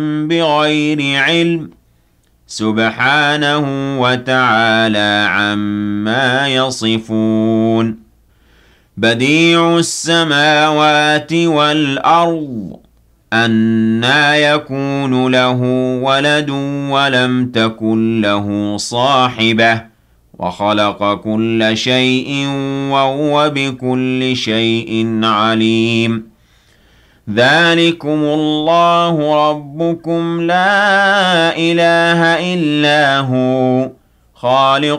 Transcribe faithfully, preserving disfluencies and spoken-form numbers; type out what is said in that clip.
بغير علم سبحانه وتعالى عما يصفون بديع السماوات والأرض أنى يكون له ولد ولم تكن له صاحبة وخلق كل شيء وهو بكل شيء عليم ذلكم الله ربكم لا إله إلا هو خالق